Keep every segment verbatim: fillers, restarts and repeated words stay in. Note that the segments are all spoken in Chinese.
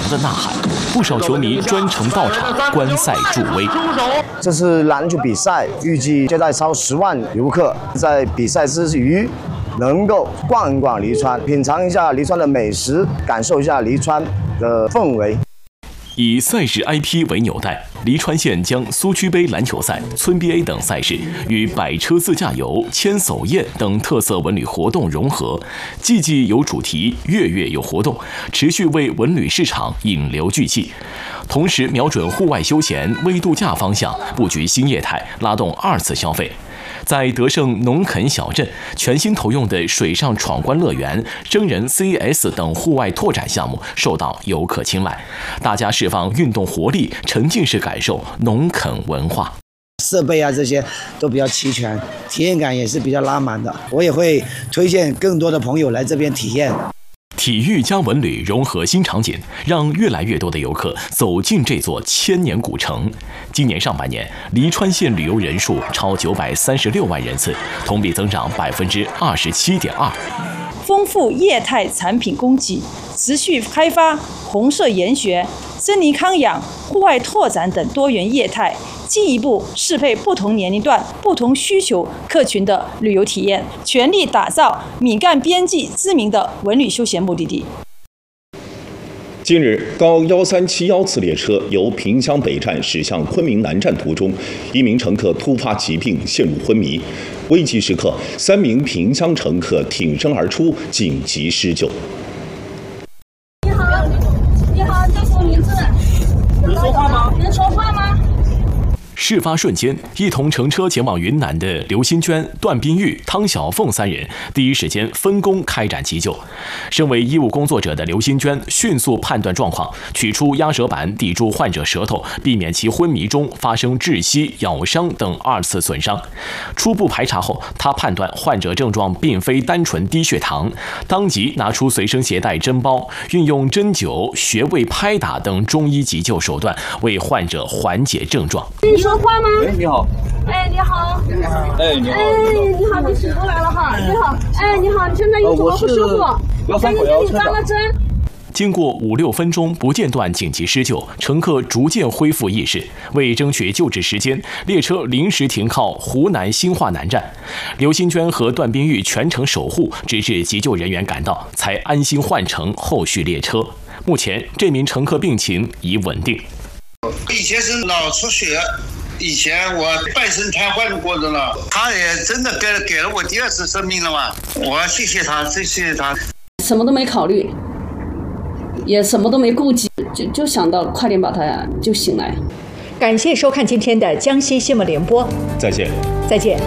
的呐喊，不少球迷专程到场观赛助威。 这是篮球比赛，预计接待超十万游客，在比赛之余能够逛一逛黎川，品尝一下黎川的美食，感受一下黎川的氛围。 以赛事 I P 为纽带，黎川县将苏区杯篮球赛、村 B A 等赛事与百车自驾游、千叟宴等特色文旅活动融合，季季有主题，月月有活动，持续为文旅市场引流聚气。同时，瞄准户外休闲、微度假方向，布局新业态，拉动二次消费。在德胜农垦小镇，全新投用的水上闯关乐园、真人 C S 等户外拓展项目受到游客青睐，大家释放运动活力，沉浸式感受农垦文化。 设备啊，这些都比较齐全，体验感也是比较拉满的。我也会推荐更多的朋友来这边体验。 体育加文旅融合新场景，让越来越多的游客走进这座千年古城。今年上半年，黎川县旅游人数超九百三十六万人次，同比增长百分之二十七点二。 丰富业态产品供给，持续开发红色研学、森林康养、户外拓展等多元业态，进一步适配不同年龄段、不同需求客群的旅游体验，全力打造米干边际知名的文旅休闲目的地。 近日，高一三七一次列车由萍乡北站驶向昆明南站途中，一名乘客突发疾病陷入昏迷，危急时刻，三名萍乡乘客挺身而出，紧急施救。 你好，你好，叫什么名字？能说话吗？能说话吗？ 事发瞬间，一同乘车前往云南的刘新娟、段彬玉、汤小凤三人第一时间分工开展急救。身为医务工作者的刘新娟迅速判断状况，取出压舌板抵住患者舌头，避免其昏迷中发生窒息、咬伤等二次损伤。初步排查后，她判断患者症状并非单纯低血糖，当即拿出随身携带针包，运用针灸、穴位拍打等中医急救手段，为患者缓解症状。 你说话吗？ 哎，你好。 哎，你好。 哎，你好。 哎，你好，你醒过来了哈。你好。哎，你好，你现在有什么不舒服？ 幺三赶紧给你扎个针。 经过五六分钟不间断紧急施救，乘客逐渐恢复意识。为争取救治时间，列车临时停靠湖南新化南站。刘新娟和段彬玉全程守护，直至急救人员赶到，才安心换乘后续列车。目前，这名乘客病情已稳定。 以前是脑出血，以前我半身瘫痪过的了，他也真的给了给了我第二次生命了嘛，我要谢谢他，谢谢他。 什么都没考虑，也什么都没顾及，就就想到快点把他就醒来。 感谢收看今天的江西新闻联播， 再见， 再见。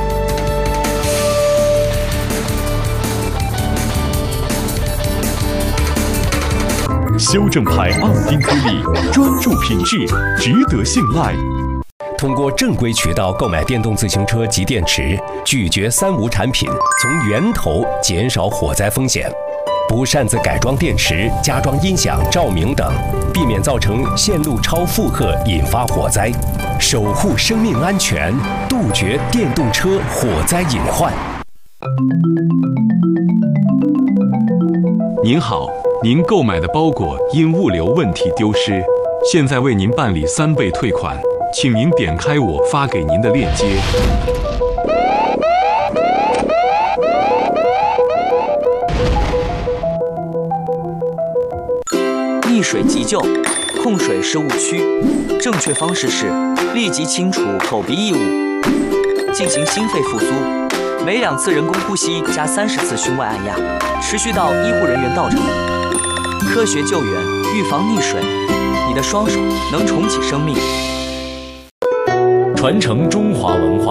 修正牌二丁颗粒，专注品质，值得信赖。 通过正规渠道购买电动自行车及电池，拒绝三无产品，从源头减少火灾风险。不擅自改装电池、加装音响、照明等，避免造成线路超负荷引发火灾，守护生命安全，杜绝电动车火灾隐患。 您好，您购买的包裹因物流问题丢失，现在为您办理三倍退款，请您点开我发给您的链接。 溺水急救，控水是误区，正确方式是立即清除口鼻异物，进行心肺复苏，每两次人工呼吸加三十次胸外按压，持续到医护人员到场。科学救援，预防溺水，你的双手能重启生命。 传承中华文化，